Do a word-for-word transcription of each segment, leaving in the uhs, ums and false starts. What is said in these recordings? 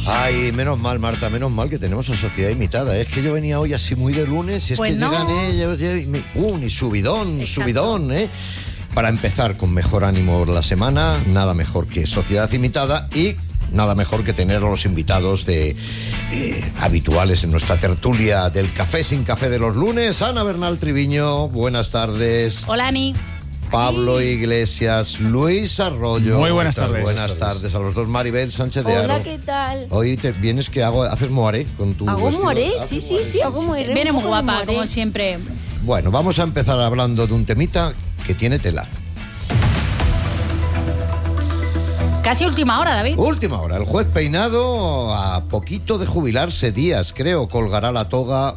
Ay, menos mal, Marta, menos mal que tenemos a Sociedad Imitada. Es que yo venía hoy así muy de lunes y es pues que no. llegan ellos y me, ¡pum! Y subidón, Exacto. subidón, ¿eh? Para empezar con mejor ánimo la semana, nada mejor que Sociedad Imitada y nada mejor que tener a los invitados de eh, habituales en nuestra tertulia del Café sin Café de los lunes. Ana Bernal Triviño, buenas tardes. Hola, Ani. Pablo Iglesias, Luis Arroyo. Muy buenas tardes. Buenas tardes a los dos. Maribel Sánchez de Aro. Hola, ¿qué tal? Hoy te vienes que hago, haces moaré con tu ¿Hago vestido? moaré? ¿Haces Sí, sí, moaré? sí, hago moaré. Viene un muy poco de guapa, moaré. como siempre. Bueno, vamos a empezar hablando de un temita que tiene tela. Casi última hora, David. Última hora. El juez Peinado, a poquito de jubilarse, días, creo, colgará la toga.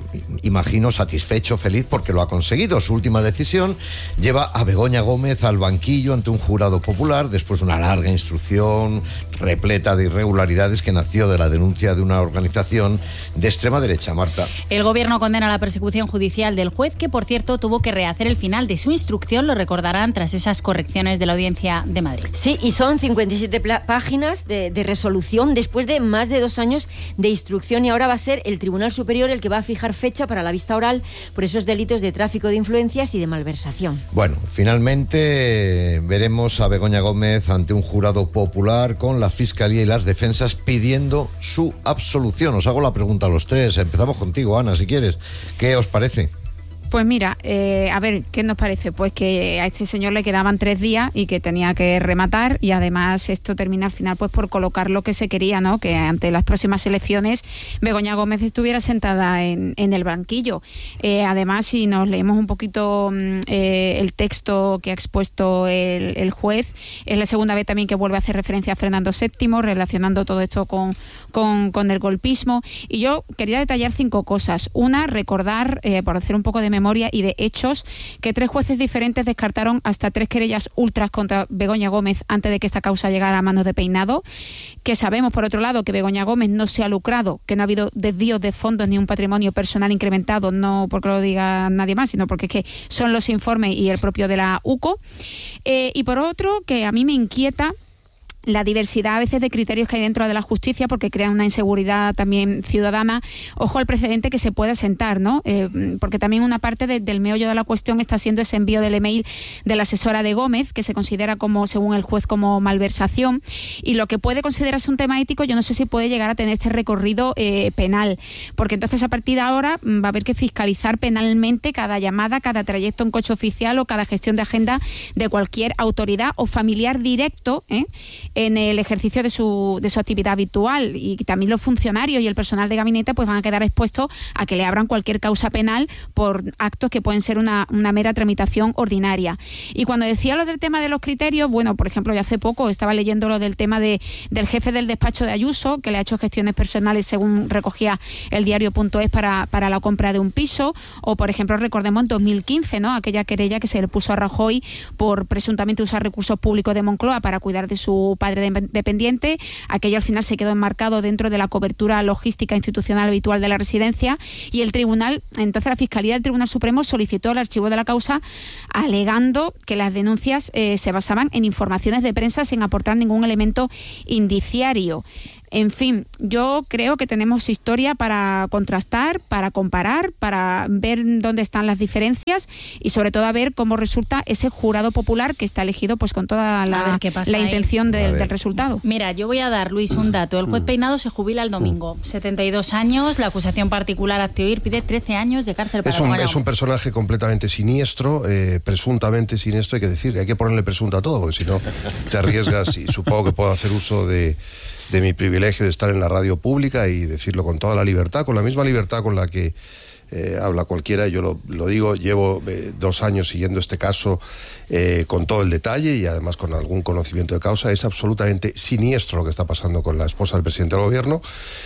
Imagino satisfecho, feliz, porque lo ha conseguido. Su última decisión lleva a Begoña Gómez al banquillo ante un jurado popular después de una larga instrucción repleta de irregularidades que nació de la denuncia de una organización de extrema derecha. Marta. El gobierno condena la persecución judicial del juez, que por cierto tuvo que rehacer el final de su instrucción, lo recordarán, tras esas correcciones de la Audiencia de Madrid. Sí, y son cincuenta y siete pla- páginas de, de resolución después de más de dos años de instrucción, y ahora va a ser el Tribunal Superior el que va a fijar fecha para la vista oral por esos delitos de tráfico de influencias y de malversación. Bueno, finalmente eh, veremos a Begoña Gómez ante un jurado popular con la Fiscalía y las defensas pidiendo su absolución. Os hago la pregunta a los tres. Empezamos contigo, Ana, si quieres. ¿Qué os parece? Pues mira, eh, a ver, ¿qué nos parece? Pues que a este señor le quedaban tres días y que tenía que rematar, y además esto termina al final pues por colocar lo que se quería, ¿no? Que ante las próximas elecciones Begoña Gómez estuviera sentada en, en el banquillo. Eh, además, si nos leemos un poquito eh, el texto que ha expuesto el, el juez, es la segunda vez también que vuelve a hacer referencia a Fernando séptimo, relacionando todo esto con, con, con el golpismo. Y yo quería detallar cinco cosas. Una, recordar, eh, por hacer un poco de memoria y de hechos, que tres jueces diferentes descartaron hasta tres querellas ultras contra Begoña Gómez antes de que esta causa llegara a manos de Peinado, que sabemos, por otro lado, que Begoña Gómez no se ha lucrado, que no ha habido desvíos de fondos ni un patrimonio personal incrementado, no porque lo diga nadie más, sino porque es que son los informes y el propio de la U C O. Eh, y por otro, que a mí me inquieta la diversidad a veces de criterios que hay dentro de la justicia, porque crea una inseguridad también ciudadana. Ojo al precedente que se pueda sentar, ¿no? Eh, porque también una parte de, del meollo de la cuestión está siendo ese envío del email de la asesora de Gómez, que se considera como, según el juez, como malversación, y lo que puede considerarse un tema ético, yo no sé si puede llegar a tener este recorrido eh, penal, porque entonces a partir de ahora va a haber que fiscalizar penalmente cada llamada, cada trayecto en coche oficial o cada gestión de agenda de cualquier autoridad o familiar directo, ¿eh? en el ejercicio de su, de su actividad habitual, y también los funcionarios y el personal de gabinete pues van a quedar expuestos a que le abran cualquier causa penal por actos que pueden ser una, una mera tramitación ordinaria. Y cuando decía lo del tema de los criterios, bueno, por ejemplo, ya hace poco estaba leyendo lo del tema de, del jefe del despacho de Ayuso, que le ha hecho gestiones personales según recogía el diario punto es para, para la compra de un piso, o por ejemplo recordemos en dos mil quince, ¿no? Aquella querella que se le puso a Rajoy por presuntamente usar recursos públicos de Moncloa para cuidar de su padre dependiente. Aquello al final se quedó enmarcado dentro de la cobertura logística institucional habitual de la residencia, y el tribunal, entonces la Fiscalía del Tribunal Supremo solicitó el archivo de la causa alegando que las denuncias eh, se basaban en informaciones de prensa sin aportar ningún elemento indiciario. En fin, yo creo que tenemos historia para contrastar, para comparar, para ver dónde están las diferencias y sobre todo a ver cómo resulta ese jurado popular que está elegido pues con toda la, la intención de, del resultado. Mira, yo voy a dar, Luis, un dato. El juez Peinado se jubila el domingo. setenta y dos años, la acusación particular Actioir pide trece años de cárcel para es un, bueno. es un personaje completamente siniestro, eh, presuntamente siniestro, hay que decir, hay que ponerle presunto a todo, porque si no te arriesgas, y supongo que puedo hacer uso de... de mi privilegio de estar en la radio pública y decirlo con toda la libertad, con la misma libertad con la que eh, habla cualquiera. Yo lo, lo digo, llevo eh, dos años siguiendo este caso eh, con todo el detalle y además con algún conocimiento de causa. Es absolutamente siniestro lo que está pasando con la esposa del presidente del gobierno.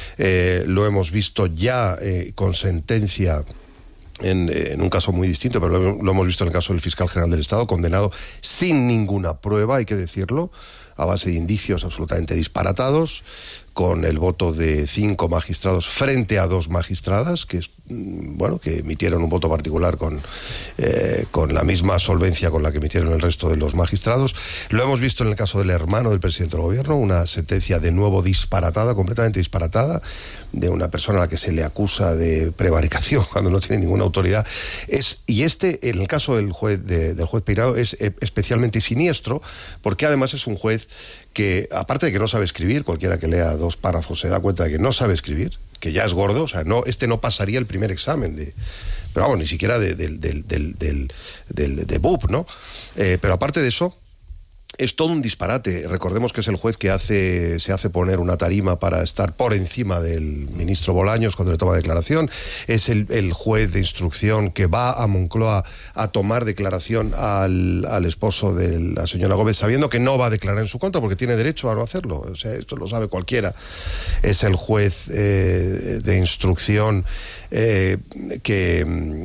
Eh, lo hemos visto ya eh, con sentencia En, en un caso muy distinto, pero lo, lo hemos visto en el caso del fiscal general del Estado, condenado sin ninguna prueba, hay que decirlo, a base de indicios absolutamente disparatados, con el voto de cinco magistrados frente a dos magistradas, que, bueno, que emitieron un voto particular con, eh, con la misma solvencia con la que emitieron el resto de los magistrados. Lo hemos visto en el caso del hermano del presidente del gobierno, una sentencia de nuevo disparatada, completamente disparatada, de una persona a la que se le acusa de prevaricación cuando no tiene ninguna autoridad. Es, y este, en el caso del juez, de, del juez Peinado, es eh, especialmente siniestro, porque además es un juez que, aparte de que no sabe escribir, cualquiera que lea dos párrafos se da cuenta de que no sabe escribir, que ya es gordo, o sea, no, este no pasaría el primer examen de... Pero vamos, ni siquiera de, de, de, de, de, de, de B U P, ¿no? Eh, pero aparte de eso, es todo un disparate. Recordemos que es el juez que hace, se hace poner una tarima para estar por encima del ministro Bolaños cuando le toma declaración. Es el, el juez de instrucción que va a Moncloa a tomar declaración al, al esposo de la señora Gómez, sabiendo que no va a declarar en su contra porque tiene derecho a no hacerlo. O sea, esto lo sabe cualquiera. Es el juez eh, de instrucción eh, que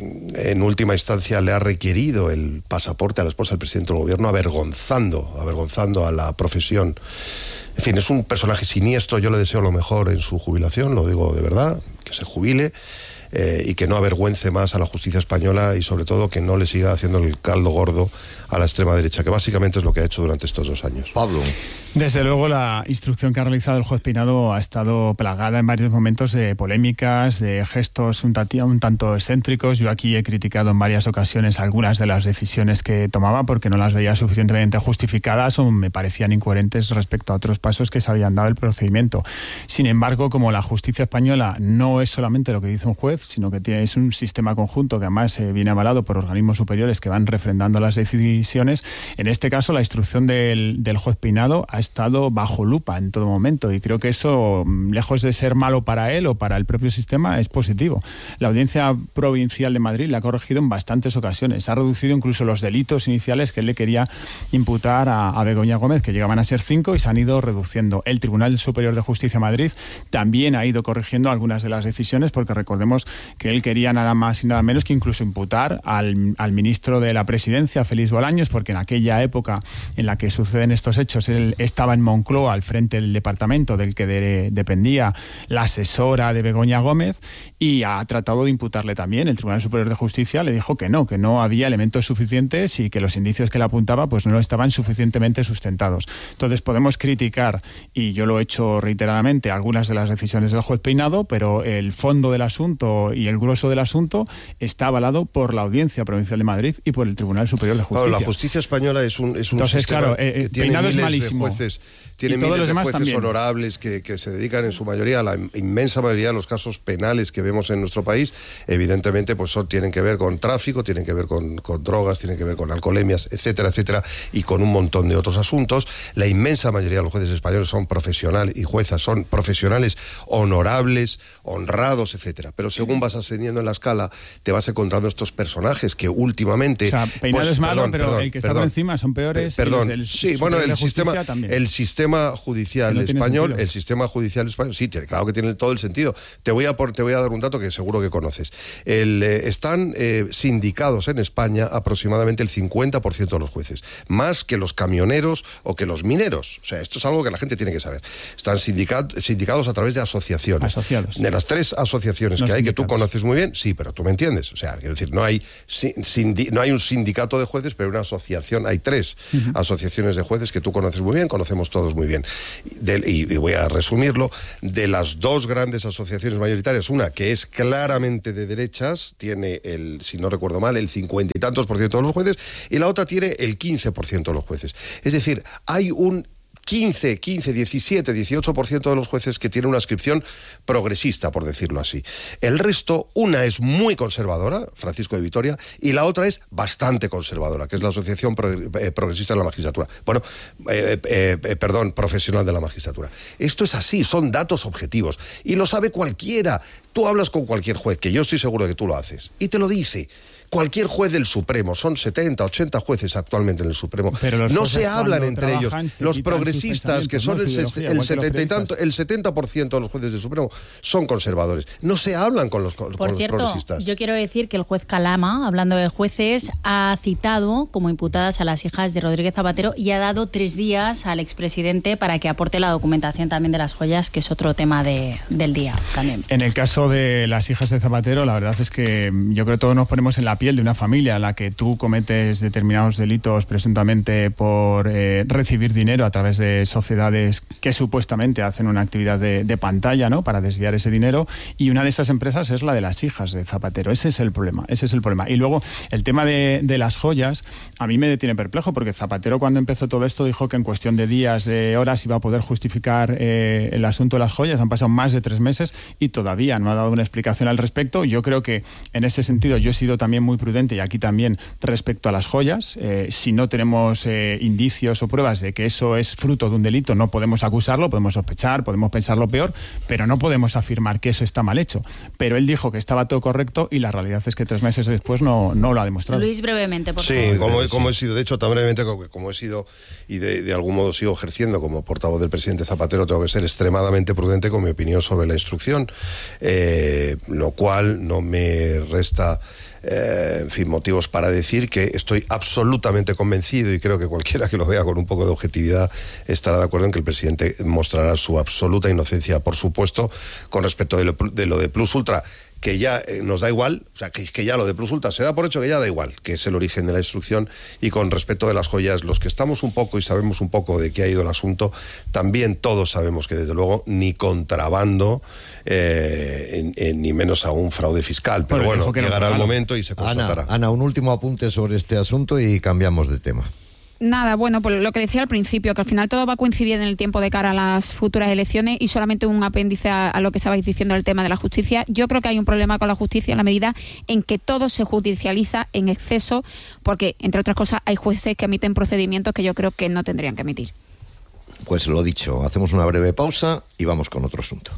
en última instancia le ha requerido el pasaporte a la esposa del presidente del gobierno, avergonzando avergonzando a la profesión. En fin, es un personaje siniestro. Yo le deseo lo mejor en su jubilación, lo digo de verdad, que se jubile eh, y que no avergüence más a la justicia española y sobre todo que no le siga haciendo el caldo gordo a la extrema derecha, que básicamente es lo que ha hecho durante estos dos años. Pablo. Desde luego, la instrucción que ha realizado el juez Peinado ha estado plagada en varios momentos de polémicas, de gestos un, tati- un tanto excéntricos. Yo aquí he criticado en varias ocasiones algunas de las decisiones que tomaba porque no las veía suficientemente justificadas o me parecían incoherentes respecto a otros pasos que se habían dado el procedimiento. Sin embargo, como la justicia española no es solamente lo que dice un juez, sino que tiene, es un sistema conjunto que además eh, viene avalado por organismos superiores que van refrendando las decisiones, en este caso la instrucción del, del juez Peinado ha estado bajo lupa en todo momento y creo que eso, lejos de ser malo para él o para el propio sistema, es positivo. La Audiencia Provincial de Madrid la ha corregido en bastantes ocasiones, ha reducido incluso los delitos iniciales que él le quería imputar a, a Begoña Gómez, que llegaban a ser cinco y se han ido reduciendo. El Tribunal Superior de Justicia de Madrid también ha ido corrigiendo algunas de las decisiones porque recordemos que él quería nada más y nada menos que incluso imputar al, al ministro de la Presidencia, Félix Bolaños, porque en aquella época en la que suceden estos hechos, él estaba en Moncloa al frente del departamento del que de, dependía la asesora de Begoña Gómez y ha tratado de imputarle también. El Tribunal Superior de Justicia le dijo que no, que no había elementos suficientes y que los indicios que le apuntaba pues no estaban suficientemente sustentados. Entonces podemos criticar, y yo lo he hecho reiteradamente, algunas de las decisiones del juez Peinado, pero el fondo del asunto y el grueso del asunto está avalado por la Audiencia Provincial de Madrid y por el Tribunal Superior de Justicia. Claro, la justicia española es un, es un Entonces, sistema claro, eh, que tiene Peinado miles es malísimo. de jueces, tiene Y todos miles los de demás jueces también. honorables que, que se dedican en su mayoría, la inmensa mayoría de los casos penales que vemos en nuestro país, evidentemente pues son, tienen que ver con tráfico, tienen que ver con, con drogas, tienen que ver con alcoholemias, etcétera, etcétera, y con un montón de otros asuntos. La inmensa mayoría de los jueces españoles son profesionales y juezas son profesionales honorables, honrados, etcétera. Pero según vas ascendiendo en la escala, te vas encontrando estos personajes que últimamente... O sea, Peinado pues, es malo, perdón, pero perdón, el que está perdón, por encima son peores. Pe- perdón, y el sí, bueno, el sistema, también. el sistema judicial No tiene español, sentido. el sistema judicial español, sí, tiene, claro que tiene todo el sentido. Te voy a por, te voy a dar un dato que seguro que conoces. El, eh, están eh, sindicados en España aproximadamente el cincuenta por ciento de los jueces, más que los camioneros o que los mineros. O sea, esto es algo que la gente tiene que saber. Están sindicat, sindicados a través de asociaciones. Asociados. De las tres asociaciones No que hay, que tú sindicatos. conoces muy bien, sí, pero tú me entiendes. O sea, quiero decir, no hay, sindi, no hay un sindicato de jueces, pero una asociación, hay tres uh-huh. asociaciones de jueces que tú conoces muy bien, conocemos todos muy bien. De, y, y voy a resumirlo, de las dos grandes asociaciones mayoritarias, una que es claramente de derechas, tiene el, si no recuerdo mal, el cincuenta y tantos por ciento de los jueces, y la otra tiene el quince por ciento de los jueces. Es decir, hay un quince, quince, diecisiete, dieciocho por ciento de los jueces que tienen una adscripción progresista, por decirlo así. El resto, una es muy conservadora, Francisco de Vitoria, y la otra es bastante conservadora, que es la Asociación Progresista de la Magistratura. Bueno, eh, eh, eh, perdón, profesional de la magistratura. Esto es así, son datos objetivos, y lo sabe cualquiera. Tú hablas con cualquier juez, que yo estoy seguro de que tú lo haces, y te lo dice. cualquier juez del Supremo, son setenta, ochenta jueces actualmente en el Supremo, no se hablan entre ellos. Los progresistas, que son el, el setenta y tanto, el setenta por ciento de los jueces del Supremo son conservadores. No se hablan con los, con Por los cierto, progresistas. Yo quiero decir que el juez Calama, hablando de jueces, ha citado como imputadas a las hijas de Rodríguez Zapatero y ha dado tres días al expresidente para que aporte la documentación también de las joyas, que es otro tema de, del día también. En el caso de las hijas de Zapatero, la verdad es que yo creo que todos nos ponemos en la piel de una familia en la que tú cometes determinados delitos presuntamente por eh, recibir dinero a través de sociedades que supuestamente hacen una actividad de, de pantalla, ¿no?, para desviar ese dinero, y una de esas empresas es la de las hijas de Zapatero. Ese es el problema, ese es el problema. Y luego, el tema de, de las joyas, a mí me detiene perplejo, porque Zapatero, cuando empezó todo esto, dijo que en cuestión de días, de horas, iba a poder justificar eh, el asunto de las joyas. Han pasado más de tres meses y todavía no ha dado una explicación al respecto. Yo creo que, en ese sentido, yo he sido también muy prudente, y aquí también, respecto a las joyas. Eh, si no tenemos eh, indicios o pruebas de que eso es fruto de un delito, no podemos acusarlo, podemos sospechar, podemos pensar lo peor, pero no podemos afirmar que eso está mal hecho. Pero él dijo que estaba todo correcto, y la realidad es que tres meses después no, no lo ha demostrado. Luis, brevemente, por sí, favor. Sí, como, como he sido, de hecho, tan brevemente como, como he sido, y de, de algún modo sigo ejerciendo como portavoz del presidente Zapatero, tengo que ser extremadamente prudente con mi opinión sobre la instrucción, eh, lo cual no me resta... Eh, en fin, motivos para decir que estoy absolutamente convencido, y creo que cualquiera que lo vea con un poco de objetividad estará de acuerdo en que el presidente mostrará su absoluta inocencia, por supuesto, con respecto de lo de, lo de Plus Ultra, que ya eh, nos da igual, o sea, que, que ya lo de Plus Ultra se da por hecho que ya da igual, que es el origen de la instrucción. Y con respecto de las joyas, los que estamos un poco y sabemos un poco de qué ha ido el asunto, también todos sabemos que, desde luego, ni contrabando, eh, en, en, ni menos aún fraude fiscal. Pero bueno, bueno llegará el momento y se constatará. Ana, Ana, un último apunte sobre este asunto y cambiamos de tema. Nada, bueno, pues lo que decía al principio, que al final todo va a coincidir en el tiempo de cara a las futuras elecciones, y solamente un apéndice a, a lo que estabais diciendo del tema de la justicia. Yo creo que hay un problema con la justicia en la medida en que todo se judicializa en exceso, porque, entre otras cosas, hay jueces que emiten procedimientos que yo creo que no tendrían que emitir. Pues lo dicho, hacemos una breve pausa y vamos con otro asunto.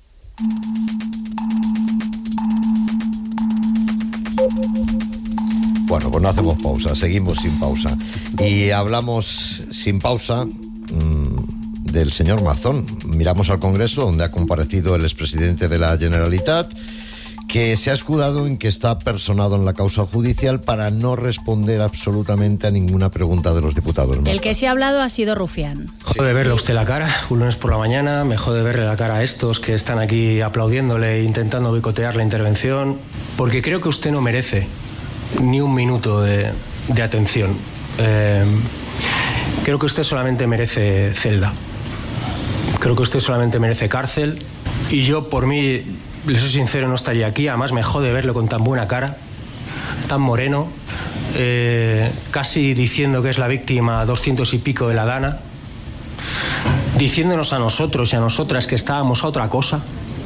Bueno, pues no hacemos pausa, seguimos sin pausa. Y hablamos sin pausa mmm, del señor Mazón. Miramos al Congreso, donde ha comparecido el expresidente de la Generalitat, que se ha escudado en que está personado en la causa judicial para no responder absolutamente a ninguna pregunta de los diputados. El que sí ha hablado ha sido Rufián. Me jode verle a usted la cara, un lunes por la mañana, me jode verle la cara a estos que están aquí aplaudiéndole e intentando boicotear la intervención, porque creo que usted no merece ni un minuto de, de atención. Eh, creo que usted solamente merece celda. Creo que usted solamente merece cárcel. Y yo, por mí, le soy sincero, no estaría aquí. Además, me jode verlo con tan buena cara, tan moreno, eh, casi diciendo que es la víctima doscientos y pico de la Dana, diciéndonos a nosotros y a nosotras que estábamos a otra cosa.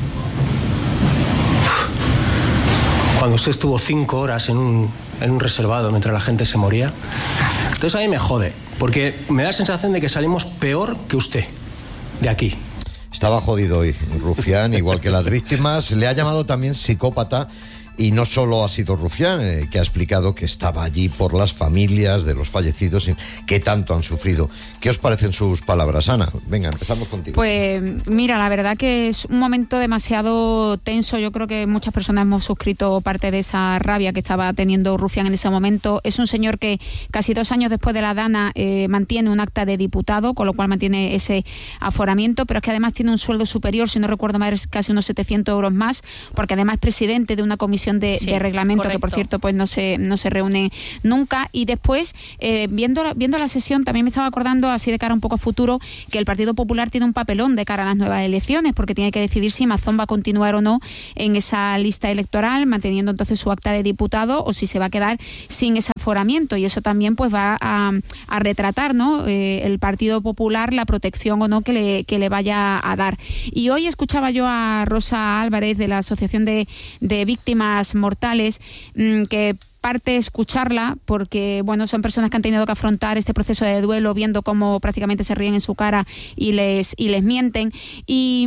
Cuando usted estuvo cinco horas en un, en un reservado mientras la gente se moría. Entonces a mí me jode, porque me da la sensación de que salimos peor que usted de aquí. Estaba jodido hoy Rufián, igual que las víctimas. Le ha llamado también psicópata, y no solo ha sido Rufián, eh, que ha explicado que estaba allí por las familias de los fallecidos que tanto han sufrido. ¿Qué os parecen sus palabras, Ana? Venga, empezamos contigo. Pues mira, la verdad que es un momento demasiado tenso. Yo creo que muchas personas hemos suscrito parte de esa rabia que estaba teniendo Rufián en ese momento. Es un señor que casi dos años después de la Dana eh, mantiene un acta de diputado, con lo cual mantiene ese aforamiento, pero es que además tiene un sueldo superior, si no recuerdo mal, es casi unos setecientos euros más, porque además es presidente de una comisión De, sí, de reglamento, correcto, que por cierto pues no se no se reúne nunca. Y después eh, viendo, la, viendo la sesión también me estaba acordando, así de cara un poco a futuro, que el Partido Popular tiene un papelón de cara a las nuevas elecciones, porque tiene que decidir si Mazón va a continuar o no en esa lista electoral, manteniendo entonces su acta de diputado, o si se va a quedar sin ese aforamiento. Y eso también pues va a, a retratar, ¿no?, eh, el Partido Popular, la protección o no que le, que le vaya a dar. Y hoy escuchaba yo a Rosa Álvarez, de la Asociación de, de Víctimas Mortales, que parte escucharla, porque bueno, son personas que han tenido que afrontar este proceso de duelo viendo cómo prácticamente se ríen en su cara y les y les mienten, y,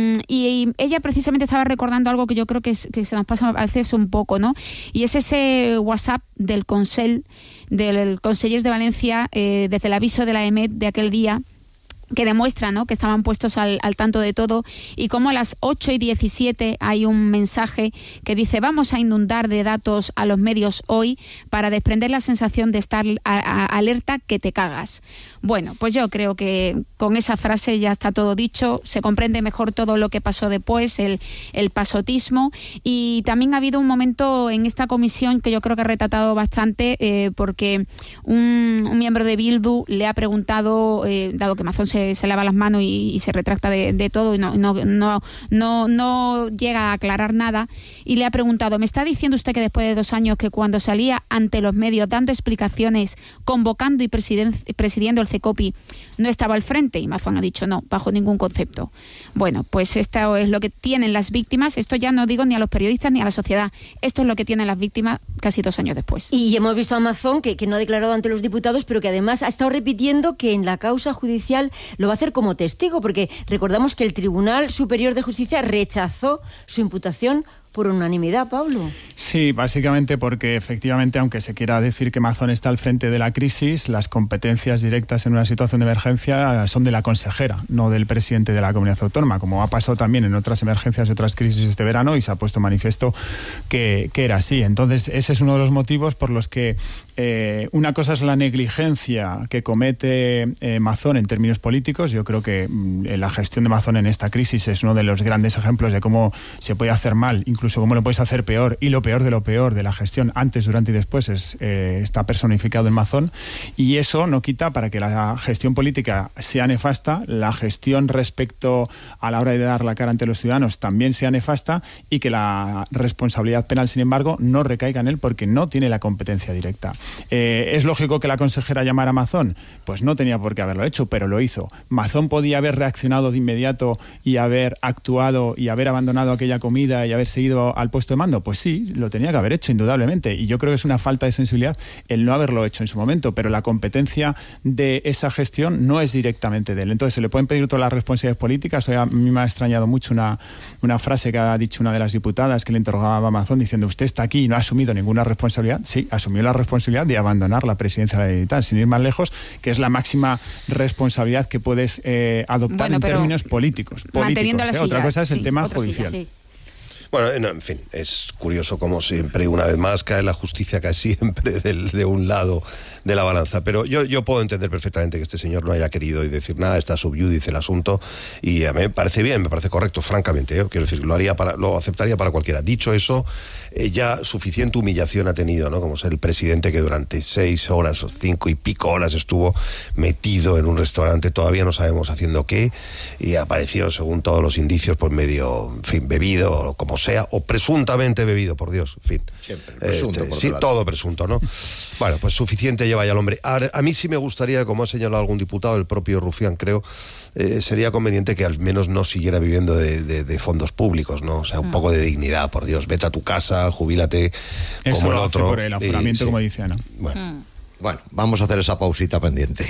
y ella precisamente estaba recordando algo que yo creo que, es, que se nos pasa a veces un poco, ¿no? Y es ese WhatsApp del Consell, del Consellers de Valencia, eh, desde el aviso de la E M E T de aquel día, que demuestra, ¿no?, que estaban puestos al, al tanto de todo, y como a las ocho y diecisiete hay un mensaje que dice: vamos a inundar de datos a los medios hoy para desprender la sensación de estar a, a, alerta que te cagas. Bueno, pues yo creo que con esa frase ya está todo dicho, se comprende mejor todo lo que pasó después, el, el pasotismo, y también ha habido un momento en esta comisión que yo creo que ha retratado bastante, eh, porque un, un miembro de Bildu le ha preguntado, eh, dado que Mazón se Se, se lava las manos y, y se retracta de, de todo y no, no, no, no, no llega a aclarar nada, y le ha preguntado: ¿me está diciendo usted que después de dos años que cuando salía ante los medios dando explicaciones, convocando y presidiendo el CECOPI, no estaba al frente? Y Mazón ha dicho: no, bajo ningún concepto. Bueno, pues esto es lo que tienen las víctimas. Esto ya no digo ni a los periodistas ni a la sociedad. Esto es lo que tienen las víctimas casi dos años después. Y hemos visto a Mazón que, que no ha declarado ante los diputados, pero que además ha estado repitiendo que en la causa judicial lo va a hacer como testigo, porque recordamos que el Tribunal Superior de Justicia rechazó su imputación por unanimidad, Pablo. Sí, básicamente porque efectivamente, aunque se quiera decir que Mazón está al frente de la crisis, las competencias directas en una situación de emergencia son de la consejera, no del presidente de la comunidad autónoma, como ha pasado también en otras emergencias y otras crisis este verano, y se ha puesto manifiesto que, que era así. Entonces, ese es uno de los motivos por los que eh, una cosa es la negligencia que comete eh, Mazón en términos políticos. Yo creo que mm, la gestión de Mazón en esta crisis es uno de los grandes ejemplos de cómo se puede hacer mal, incluso incluso cómo lo puedes hacer peor, y lo peor de lo peor de la gestión antes, durante y después es, eh, está personificado en Mazón, y eso no quita para que la gestión política sea nefasta, la gestión respecto a la hora de dar la cara ante los ciudadanos también sea nefasta, y que la responsabilidad penal, sin embargo, no recaiga en él porque no tiene la competencia directa. Eh, ¿Es lógico que la consejera llamara a Mazón? Pues no tenía por qué haberlo hecho, pero lo hizo. ¿Mazón podía haber reaccionado de inmediato y haber actuado y haber abandonado aquella comida y haber seguido al puesto de mando? Pues sí, lo tenía que haber hecho, indudablemente, y yo creo que es una falta de sensibilidad el no haberlo hecho en su momento, pero la competencia de esa gestión no es directamente de él. Entonces, ¿se le pueden pedir todas las responsabilidades políticas? Hoy a mí me ha extrañado mucho una, una frase que ha dicho una de las diputadas que le interrogaba a Mazón diciendo: usted está aquí y no ha asumido ninguna responsabilidad. Sí, asumió la responsabilidad de abandonar la presidencia de la Generalitat, sin ir más lejos, que es la máxima responsabilidad que puedes eh, adoptar bueno, en términos políticos. políticos ¿eh? Otra cosa es sí, el tema judicial. Sí, sí. Bueno, no, en fin, es curioso como siempre, una vez más, cae la justicia casi siempre del, de un lado de la balanza. Pero yo, yo puedo entender perfectamente que este señor no haya querido decir nada, está subyúdice el asunto, y a mí me parece bien, me parece correcto, francamente. ¿eh? Quiero decir, lo haría para, lo aceptaría para cualquiera. Dicho eso, eh, ya suficiente humillación ha tenido, ¿no? Como ser el presidente que durante seis horas o cinco y pico horas estuvo metido en un restaurante, todavía no sabemos haciendo qué, y apareció, según todos los indicios, por medio, en fin, bebido, o como sea, o presuntamente bebido, por Dios, en fin. Siempre, presunto, este, sí, todo presunto, ¿no? Bueno, pues suficiente lleva ya el hombre. A, a mí sí me gustaría, como ha señalado algún diputado, el propio Rufián, creo, eh, sería conveniente que al menos no siguiera viviendo de, de, de fondos públicos, ¿no? O sea, un mm. poco de dignidad, por Dios, vete a tu casa, jubílate como Eso el lo otro. Hace por el aforamiento, y, sí. como dice Ana. Bueno. Mm. bueno, vamos a hacer esa pausita pendiente.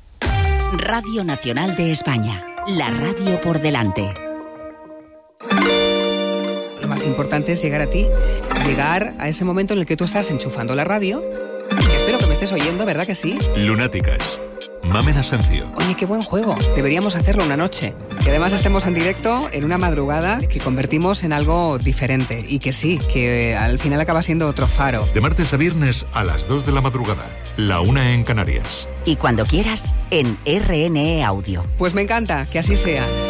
Radio Nacional de España, la radio por delante. Lo más importante es llegar a ti, llegar a ese momento en el que tú estás enchufando la radio, que espero que me estés oyendo, ¿verdad que sí? Lunáticas. Mamen Asencio. Oye, qué buen juego. Deberíamos hacerlo una noche. Que además estemos en directo en una madrugada que convertimos en algo diferente. Y que sí, que al final acaba siendo otro faro. De martes a viernes a las dos de la madrugada. La una en Canarias. Y cuando quieras, en R N E Audio. Pues me encanta, que así sea.